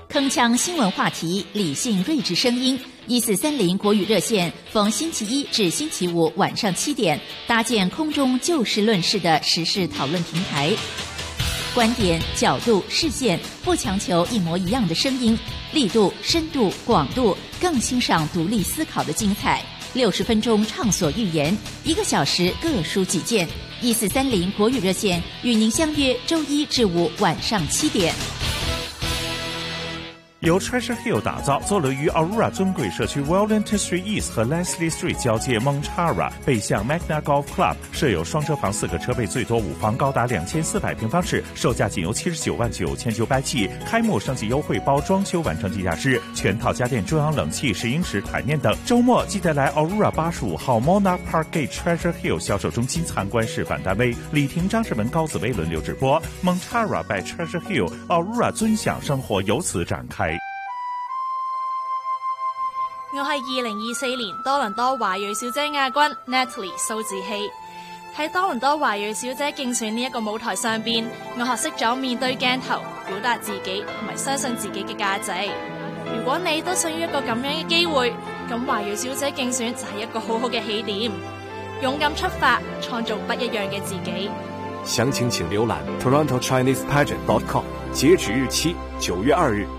铿锵新闻话题，理性睿智声音。1430国语热线，逢星期一至星期五晚上7点，搭建空中就事论事的时事讨论平台。观点、角度、视线，不强求一模一样的声音，力度、深度、广度，更欣赏独立思考的精彩。60分钟畅所欲言，1个小时各抒己见。1430国语热线与您相约周一至五晚上7点。 由 Treasure Hill 打造，坐落于 Aurora 尊贵社区 Wellington Street East 和 Leslie Street 交界 Montara 背向 Magna Golf Club， 设有双车房4个车位，最多5房，高达2400平方尺，售价仅由79万9900起，开幕升级优惠包装修完成计价师，全套家电、中央冷气、10英尺台面等。周末记得来 Aurora 85号 Monarch Park Gate Treasure Hill 销售中心参观示范单位，李婷、张志文、高子薇轮流直播。Montara by Treasure Hill， Aurora 尊享生活由此展開。 我係2024年多倫多華裔小姐亞軍 Natalie 蘇志希。喺多倫多華裔小姐競選呢一個舞台上邊，我學識咗面對鏡頭，表達自己同埋相信自己嘅價值。如果你都想要一個咁樣嘅機會，咁華裔小姐競選就係一個好好嘅起點。勇敢出發，創造不一樣嘅自己。 詳情請瀏覽 TorontoChinesePageant.com， 截止日期9月2日。